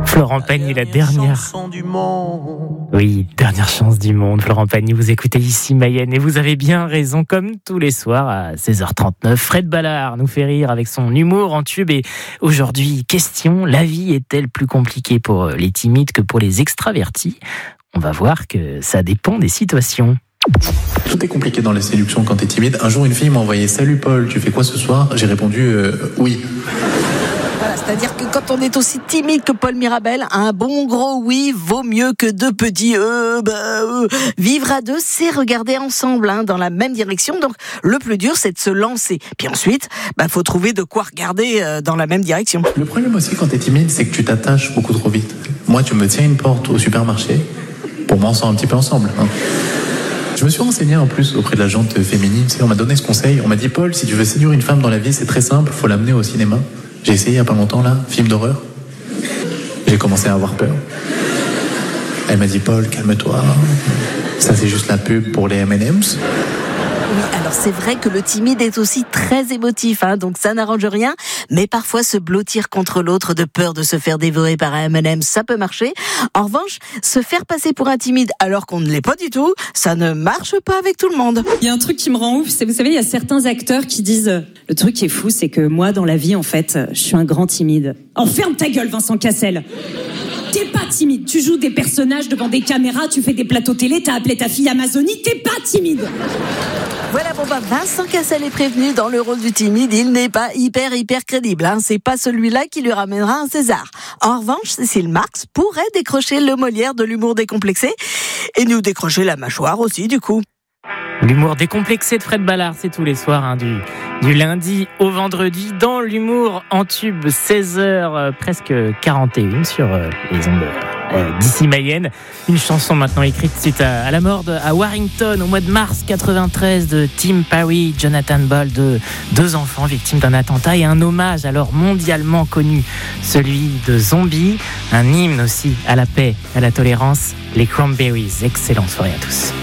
Florent Pagny, la dernière. Oui, dernière chance du monde. Florent Pagny, vous écoutez ici Mayenne et vous avez bien raison, comme tous les soirs à 16h39. Fred Ballard nous fait rire avec son humour en tube et aujourd'hui, question, la vie est-elle plus compliquée pour les timides que pour les extravertis ? On va voir que ça dépend des situations. Tout est compliqué dans les séductions quand t'es timide. Un jour, une fille m'a envoyé « Salut Paul, tu fais quoi ce soir ?» J'ai répondu « Oui ». Voilà, c'est-à-dire que quand on est aussi timide que Paul Mirabel, un bon gros oui vaut mieux que deux petits Vivre à deux, c'est regarder ensemble dans la même direction. Donc le plus dur, c'est de se lancer. Puis ensuite, faut trouver de quoi regarder dans la même direction. Le problème aussi quand t'es timide, c'est que tu t'attaches beaucoup trop vite. Moi, tu me tiens une porte au supermarché, pour moi on sort un petit peu ensemble. Je me suis renseigné en plus auprès de la jante féminine. On m'a donné ce conseil. On m'a dit « Paul, si tu veux séduire une femme dans la vie, c'est très simple, faut l'amener au cinéma. » J'ai essayé il n'y a pas longtemps, là, film d'horreur. J'ai commencé à avoir peur. Elle m'a dit « Paul, calme-toi. Ça, c'est juste la pub pour les M&M's. » Oui, alors c'est vrai que le timide est aussi très émotif, donc ça n'arrange rien. Mais parfois, se blottir contre l'autre de peur de se faire dévorer par un M&M, ça peut marcher. En revanche, se faire passer pour un timide alors qu'on ne l'est pas du tout, ça ne marche pas avec tout le monde. Il y a un truc qui me rend ouf, c'est, vous savez, il y a certains acteurs qui disent le truc qui est fou, c'est que moi, dans la vie, en fait, je suis un grand timide. Oh, ferme ta gueule, Vincent Cassel. T'es pas timide, tu joues des personnages devant des caméras, tu fais des plateaux télé, t'as appelé ta fille Amazonie, t'es pas timide. Voilà, Vincent Cassel est prévenu, dans le rôle du timide, il n'est pas hyper crédible. C'est pas celui-là qui lui ramènera un César. En revanche, Cécile Marx pourrait décrocher le Molière de l'humour décomplexé et nous décrocher la mâchoire aussi, du coup. L'humour décomplexé de Fred Ballard, c'est tous les soirs, du lundi au vendredi, dans l'humour en tube, 16h, presque 41 sur les ondes d'ici Mayenne. Une chanson maintenant écrite suite à la mort à Warrington au mois de mars 93 de Tim Parry, Jonathan Ball, deux enfants victimes d'un attentat et un hommage alors mondialement connu, celui de Zombie, un hymne aussi à la paix, à la tolérance, les Cranberries. Excellente soirée à tous.